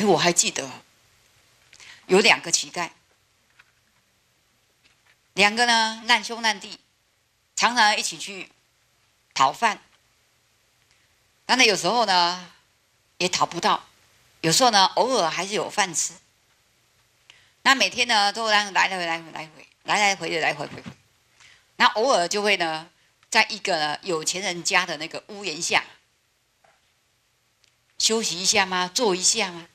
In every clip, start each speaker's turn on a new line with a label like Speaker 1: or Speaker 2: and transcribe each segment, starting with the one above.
Speaker 1: 我还记得有2个乞丐，2个呢难兄难弟，常常一起去讨饭。那有时候呢也讨不到，有时候呢偶尔还是有饭吃。那每天呢都来回回。那偶尔就会呢在一个呢有钱人家的那个屋檐下休息一下吗？坐一下吗？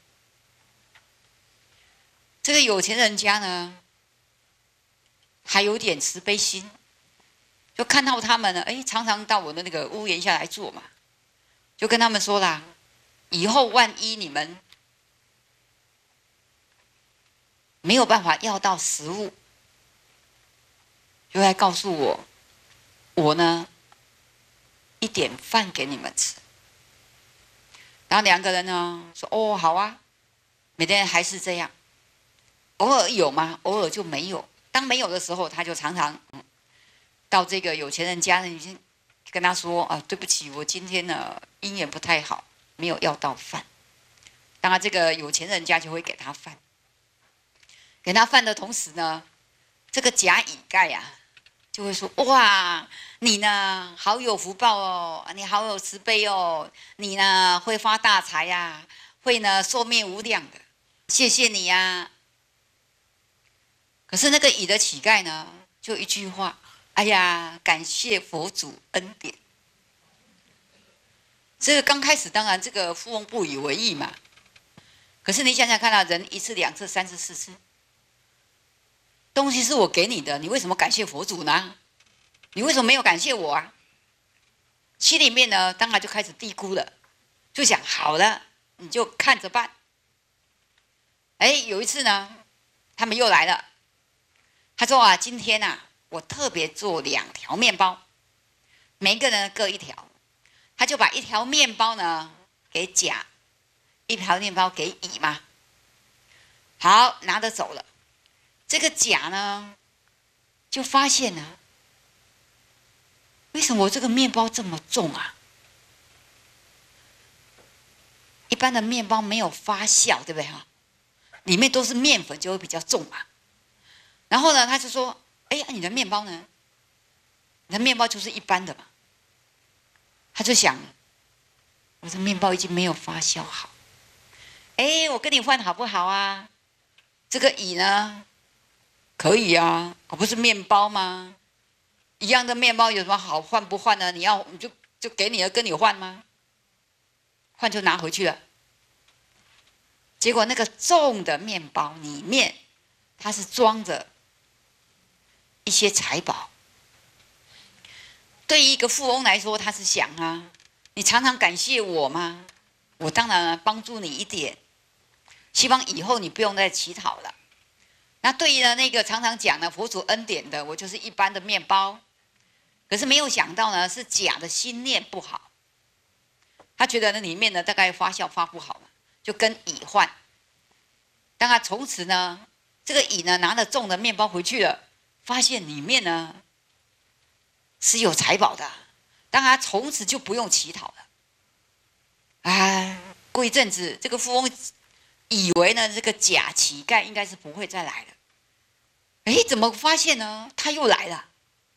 Speaker 1: 这个有钱人家呢还有点慈悲心，就看到他们呢，常常到我的那个屋檐下来坐嘛，就跟他们说啦，以后万一你们没有办法要到食物，就来告诉我，我呢一点饭给你们吃。然后2个人呢说：“哦，好啊。”每天还是这样，偶尔有吗？偶尔就没有。当没有的时候，他就常常到这个有钱人家已经跟他说：“啊，对不起，我今天呢姻缘不太好，没有要到饭。”当然，这个有钱人家就会给他饭。给他饭的同时呢，这个假乙盖呀就会说：“哇，你呢好有福报哦，你好有慈悲哦，你呢会发大财呀，会呢寿命无量的，谢谢你呀。”可是那个乙的乞丐呢，就一句话：“哎呀，感谢佛祖恩典。”这个刚开始当然这个富翁不以为意嘛，可是你想想看啊，人1次、2次、3次、4次，东西是我给你的，你为什么感谢佛祖呢？你为什么没有感谢我啊？心里面呢，当然就开始嘀咕了，就想好了，你就看着办。有一次呢，他们又来了，他说啊，今天啊，我特别做2条面包，每个人各1条，他就把1条面包呢给甲，1条面包给乙嘛。好，拿着走了。这个甲呢，就发现呢，为什么我这个面包这么重啊？一般的面包没有发酵，对不对哈？里面都是面粉，就会比较重嘛。然后呢，他就说：“你的面包呢？你的面包就是一般的嘛。”他就想，我的面包已经没有发酵好。我跟你换好不好啊？这个乙呢，可以啊，我不是面包吗？一样的面包有什么好换不换呢？你就给你的跟你换吗？换就拿回去了。结果那个重的面包里面，它是装着一些财宝。对于一个富翁来说，他是想啊，你常常感谢我吗？我当然帮助你一点，希望以后你不用再乞讨了。那对于那个常常讲呢佛祖恩典的，我就是一般的面包。可是没有想到呢，是甲的心念不好，他觉得那里面呢大概发酵发不好嘛，就跟乙换。当他从此呢，这个乙呢拿了重的面包回去了，发现里面呢是有财宝的，当他从此就不用乞讨了。过一阵子，这个富翁以为呢这个假乞丐应该是不会再来了，怎么发现呢？他又来了，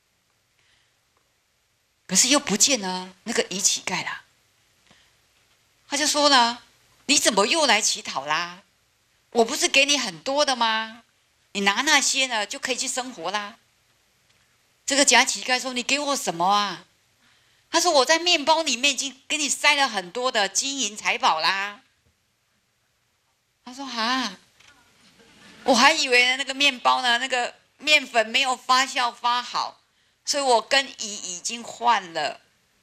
Speaker 1: 可是又不见了那个乙乞丐了。他就说呢：“你怎么又来乞讨啦？我不是给你很多的吗？你拿那些呢就可以去生活啦。”这个假乞丐说：“你给我什么啊？”他说：“我在面包里面已经给你塞了很多的金银财宝啦。”他说：“我还以为那个面包呢，那个面粉没有发酵发好，所以我跟乙已经换了，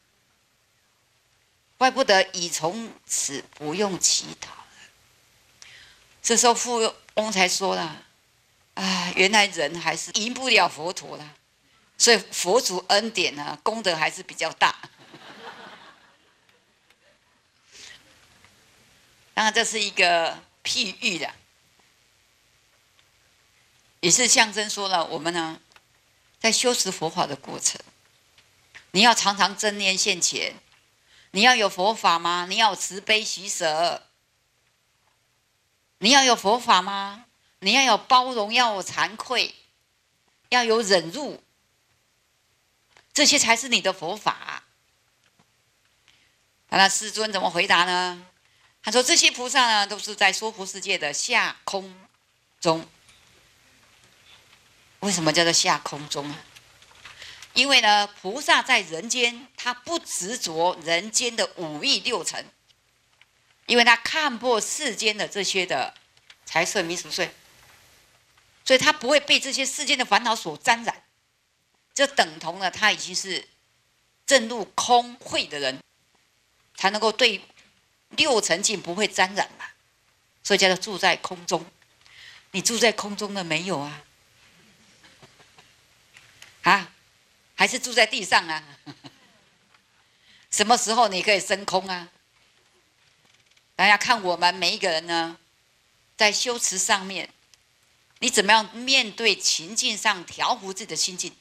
Speaker 1: 怪不得乙从此不用乞讨了。”这时候富翁才说了：“原来人还是赢不了佛陀啦，所以佛祖恩典呢，功德还是比较大。”当然，这是一个譬喻的，也是象征说了我们呢，在修持佛法的过程，你要常常正念现前，你要有佛法吗？你要有慈悲喜舍， 你要有佛法吗？你要有包容，要有惭愧，要有忍辱，这些才是你的佛法。那世尊怎么回答呢？他说：这些菩萨呢，都是在娑婆世界的下空中。为什么叫做下空中啊？因为呢，菩萨在人间，他不执着人间的五欲六尘，因为他看破世间的这些的财色名食睡，所以他不会被这些世间的烦恼所沾染。这等同了他已经是证入空慧的人，才能够对六尘境不会沾染嘛。所以叫做住在空中。你住在空中的没有啊？啊，还是住在地上啊？什么时候你可以升空啊？大家看我们每一个人呢，在修持上面，你怎么样面对情境上调伏自己的心境？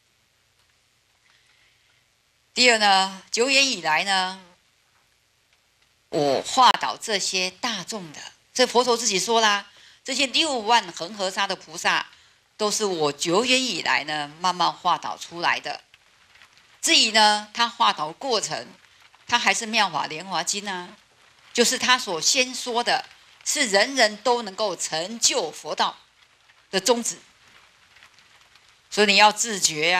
Speaker 1: 第二呢，久远以来呢，我化导这些大众的，这佛陀自己说啦，这些6万恒河沙的菩萨，都是我久远以来呢慢慢化导出来的。至于呢，他化导过程，他还是妙法莲华经啊，就是他所先说的，是人人都能够成就佛道的宗旨。所以你要自觉啊。